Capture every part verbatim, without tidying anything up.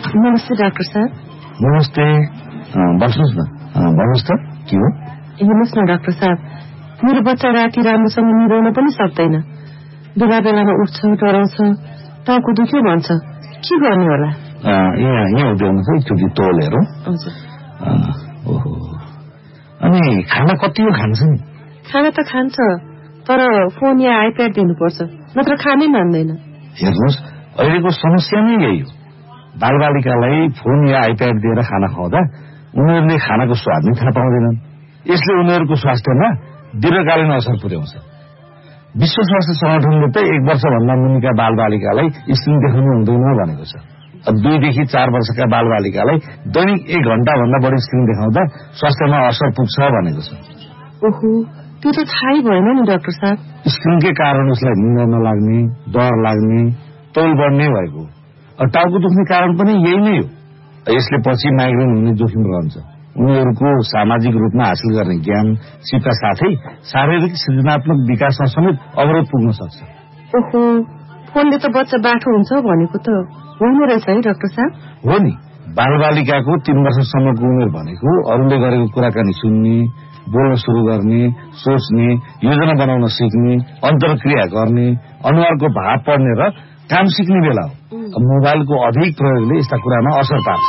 नमस्ते डाक्टर साहब। नमस्ते, बस्नुहोस् न। भन्नुहोस् त के हो? हेर्नुहोस् न डाक्टर साहब, मेरो बच्चा राति राम्रोसँग निदाउन पनि सक्दैन। बेला बेलामा उठ्छ, डराउँछ, टाउको दुख्यो भन्छ। के गर्ने होला? यहाँ यहाँ उभिउनु छ, एकचोटि तोलेर। हजुर। ओहो, अनि खाना कति हो खान्छ नि? खाना त खान्छ, तर फोन या आइप्याड दिनुपर्छ, नत्र खानै मान्दैन। हेर्नुहोस्, अहिलेको समस्या नै यही हो। बालबालिकालाई फोन या आइप्याड दिएर खाना खुवाउँदा उनीहरूले खानाको स्वाद नै थाहा पाउँदैनन्। यसले उनीहरूको स्वास्थ्यमा दीर्घकालीन असर पुर्याउँछ। विश्व स्वास्थ्य संगठनले त एक वर्षभन्दा मुनिका बालबालिकालाई स्क्रिन देखाउनु हुँदैन भनेको छ। दुईदेखि चार वर्षका बालबालिकालाई दैनिक एक घण्टा भन्दा बढी स्क्रिन देखाउँदा स्वास्थ्यमा असर पुग्छ भनेको छ। ओहो, त्यो त थाहै भएन नि डाक्टर साहब। स्क्रिनकै कारण उसलाई निद्रा नलाग्ने, डर लाग्ने, तौल बढ्ने भएको। टाउको दुख्ने कारण पनि यही नै हो। यसले पछि माइग्रेन हुने जोखिम रहन्छ। उनीहरूको सामाजिक रूपमा हासिल गर्ने ज्ञान सिपका साथै शारीरिक सृजनात्मक विकासमा समेत अवरोध पुग्न सक्छ। ओहो, फोनले त बच्चा बाठो हुन्छ भनेको त होइन रहेछ है डाक्टर साहब? हो नि, बालबालिकाको तीन वर्षसम्मको उमेर भनेको अरूले गरेको कुराकानी सुन्ने, बोल्न सुरु गर्ने, सोच्ने, योजना बनाउन सिक्ने, अन्तर्क्रिया गर्ने, अनुहारको भाव पढ्ने र काम सिक्ने बेला हो। मोबाइलको अधिक प्रयोगले यस्ता कुरामा असर पार्छ।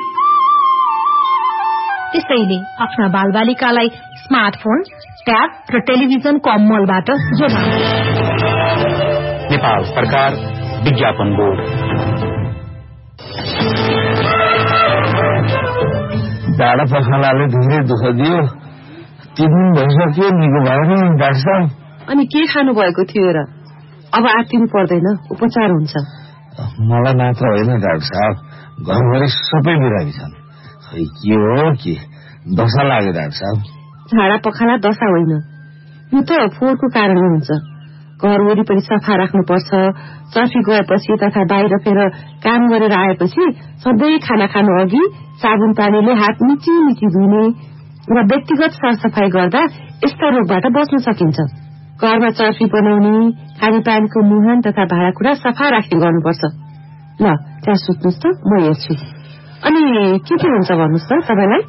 त्यसैले आफ्ना बालबालिकालाई स्मार्टफोन, ट्याब र टेलिभिजनको अमलबाट जोगाउनु। नेपाल सरकार विज्ञापन बोर्ड। डाँडा पखालाले धेरै दुःख दियो। तीन दिन भइसक्यो, निको भएन डाक्टर साहब। अनि के खानु भएको थियो र? अब आत्तिनु पर्दैन, उपचार हुन्छ। मलाई मात्र होइन डाक्टर साहब, घरभरि सबै बिरामी छन्। खै के हो के दशा लाग्यो डाक्टर साहब? झाडा पखाला दशा होइन, यो त फोहोरको कारणले हुन्छ। घर वरिपरि सफा राख्नुपर्छ। चर्फी गएपछि तथा बाहिर फेर काम गरेर आएपछि सधैँ खाना खानु अघि साबुन पानीले हात मिची मिची धुने र व्यक्तिगत सरसफाई गर्दा यस्ता रोगबाट बच्न सकिन्छ। घरमा चर्फी बनाउने, खानेपानीको मुहान तथा भाँडाकुँडा सफा राख्ने गर्नुपर्छ। ल त्यहाँ सुत्नुहोस् त, म हेर्छु। अनि के के हुन्छ भन्नुहोस् त तपाईँलाई?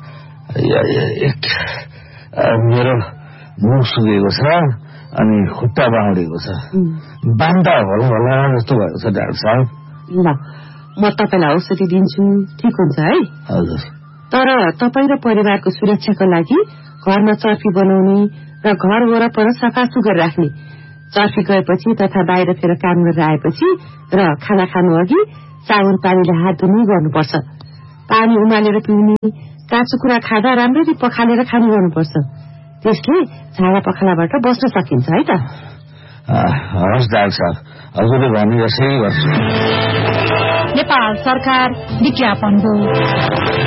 मेरो मुख सुकेको छ, अनि खुट्टा बाउडेको छ, बान्ता भनौँ होला जस्तो भएको छ डाक्टर साहब। ल म तपाईँलाई औषधि दिन्छु, ठिक हुन्छ है? हजुर। तर तपाईँ र परिवारको सुरक्षाको लागि घरमा चर्फी बनाउने र घर वरपर सफा सुग्घर राख्ने, चर्फी गएपछि तथा बाहिर फेर काम गरेर आएपछि र खाना खानु अघि साबुन पानीले हात धुने गर्नुपर्छ। पानी उमालेर पिउने, काँचो कुरा खाँदा राम्ररी पखालेर खाने गर्नुपर्छ। त्यसले झाडा पखालाबाट बस्न सकिन्छ है त? हवस् डाक्टर साहब, हजुरले भने जसै गर्छु। नेपाल सरकार विज्ञापन बोर्ड।